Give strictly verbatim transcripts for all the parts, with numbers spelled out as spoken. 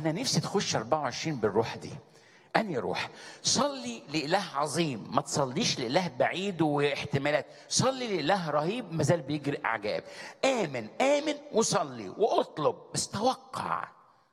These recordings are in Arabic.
انا نفسي تخش أربعة وعشرين بالروح دي. أني روح صلي لإله عظيم، ما تصليش لإله بعيد واحتمالات، صلي لإله رهيب ما زال بيجري أعجاب. آمن آمن وصلي واطلب، بس توقع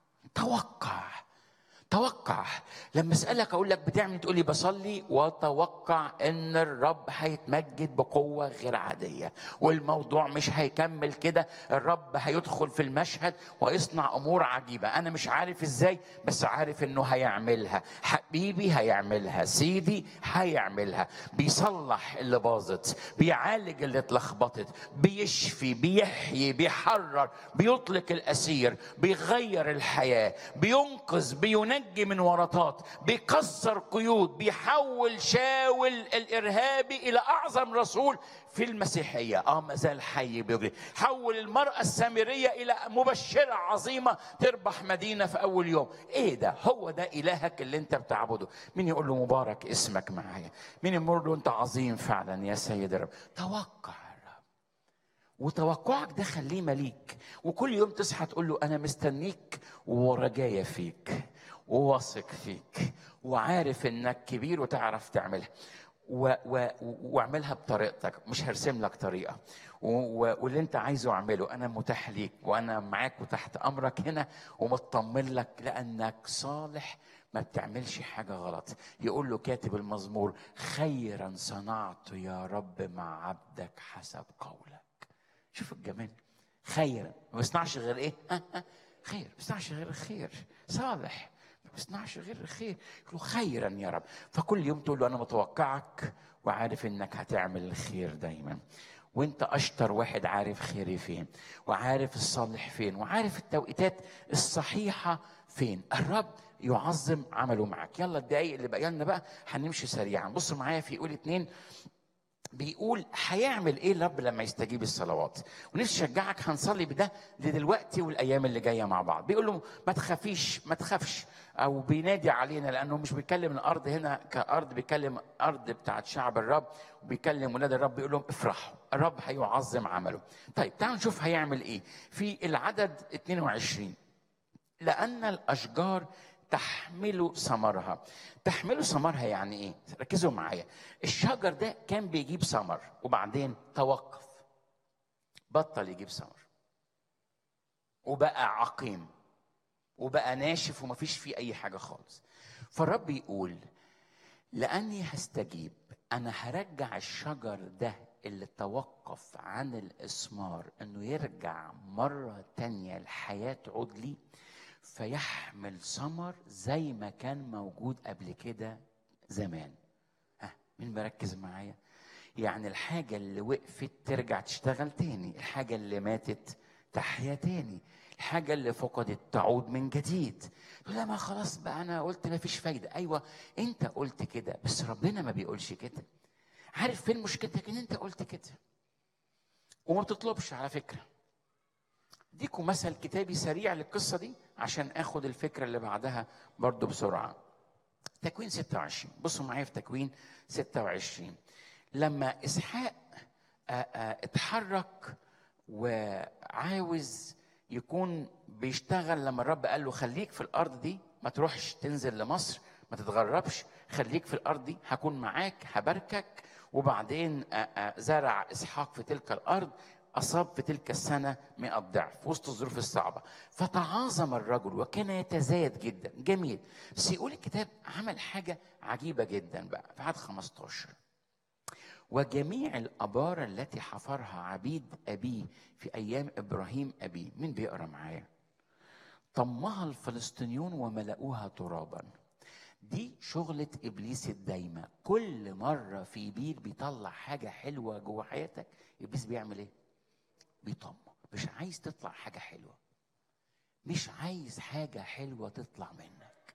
توقع توقع. لما اسالك اقول لك بتعمل، تقول لي بصلي، وتوقع ان الرب هيتمجد بقوه غير عاديه، والموضوع مش هيكمل كده. الرب هيدخل في المشهد ويصنع امور عجيبه، انا مش عارف ازاي بس عارف انه هيعملها. حبيبي هيعملها، سيدي هيعملها. بيصلح اللي باظت، بيعالج اللي اتلخبطت، بيشفي، بيحيي، بيحرر، بيطلق الاسير، بيغير الحياه، بينقذ، بينجي من ورطات، بيكسر قيود، بيحول شاول الارهابي الى اعظم رسول في المسيحيه. اه ما زال حي بيجري. حول المراه السامريه الى مبشره عظيمه تربح مدينه في اول يوم. ايه ده؟ هو ده الهك اللي انت بتعبده. مين يقول له مبارك اسمك معايا؟ مين يقول له انت عظيم فعلا يا سيد الرب؟ توقع الرب، وتوقعك ده خليه مليك. وكل يوم تصحى تقول له انا مستنيك ورجايا فيك وواثق فيك وعارف انك كبير وتعرف تعملها، و... و... واعملها بطريقتك، مش هرسم لك طريقه، و... و... واللي انت عايزه اعمله. انا متاح ليك وانا معاك وتحت امرك هنا ومطمن لك لانك صالح، ما بتعملش حاجه غلط. يقول له كاتب المزمور خيرا صنعت يا رب مع عبدك حسب قولك. شوف الجمال، خيرا ما بيصنعش غير ايه؟ خير، ما بيصنعش غير الخير. صالح ما بيصنعش غير الخير. يقول له خيرا يا رب. فكل يوم تقول له انا متوقعك وعارف انك هتعمل الخير دايما، وانت اشطر واحد عارف خيري فين، وعارف الصالح فين، وعارف التوقيتات الصحيحه فين. الرب يعظم عمله معك. يلا الدقايق اللي بقى لنا بقى هنمشي سريعا. بص معايا في يقول اتنين، بيقول هيعمل ايه الرب لما يستجيب الصلوات. ونفسي اشجعك هنصلي بده لدلوقتي والايام اللي جايه مع بعض. بيقول له ما تخافيش، ما تخافش، او بينادي علينا لانه مش بيكلم الارض هنا كارض، بيكلم ارض بتاعت شعب الرب، وبيكلم ولاد الرب. بيقول لهم افرحوا، الرب هيعظم عمله. طيب تعالوا نشوف هيعمل ايه في العدد اتنين وعشرين. لأن الأشجار تحمل ثمرها. تحمل ثمرها يعني إيه؟ ركزوا معايا. الشجر ده كان بيجيب ثمر وبعدين توقف، بطل يجيب ثمر، وبقى عقيم، وبقى ناشف ومفيش فيه أي حاجة خالص. فالرب يقول لأني هستجيب، أنا هرجع الشجر ده اللي توقف عن الإثمار إنه يرجع مرة تانية الحياة تعود لي، فيحمل ثمر زي ما كان موجود قبل كده زمان. ها مين مركز معايا؟ يعني الحاجة اللي وقفت ترجع تشتغل تاني، الحاجة اللي ماتت تحيا تاني، الحاجة اللي فقدت تعود من جديد. لا ما خلاص بقى أنا قلت ما فيش فايدة. أيوة أنت قلت كده بس ربنا ما بيقولش كده. عارف فين مشكلتك؟ إن أنت قلت كده وما بتطلبش. على فكرة ديكوا مثل كتابي سريع للقصة دي عشان اخد الفكرة اللي بعدها برضو بسرعة. تكوين ستة وعشرين، بصوا معايا في تكوين ستة وعشرين. لما إسحاق اتحرك وعاوز يكون بيشتغل، لما الرب قال له خليك في الأرض دي، ما تروحش تنزل لمصر، ما تتغربش، خليك في الأرض دي، هكون معاك، هباركك. وبعدين زرع إسحاق في تلك الأرض، أصاب في تلك السنة مئة ضعف وسط الظروف الصعبة. فتعاظم الرجل وكان يتزايد جدا. جميل. بس يقول الكتاب عمل حاجة عجيبة جدا بقى في عدد خمسة عشر. وجميع الأبار التي حفرها عبيد أبيه في أيام إبراهيم أبيه. مين بيقرأ معايا؟ طمها الفلسطينيون وملأوها ترابا. دي شغلة إبليس الدايمة. كل مرة في بير بيطلع حاجة حلوة جوه حياتك، إبليس بيعمل إيه؟ بيطمع. مش عايز تطلع حاجة حلوة، مش عايز حاجة حلوة تطلع منك.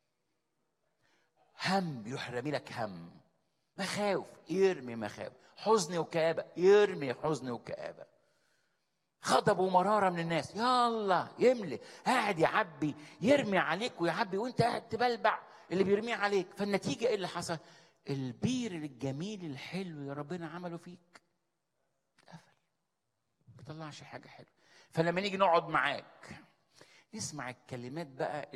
هم يحرمي لك هم، مخاوف يرمي مخاوف، حزن وكآبة يرمي حزن وكآبة، غضب ومرارة من الناس يلا يملي، قاعد يعبي يرمي عليك ويعبي وانت قاعد تبلبع اللي بيرميه عليك. فالنتيجة ايه اللي حصل؟ البير الجميل الحلو اللي ربنا عمله فيك اتقفل، ما بيطلعش حاجة حلوة. فلما نيجي نقعد معاك نسمع الكلمات بقى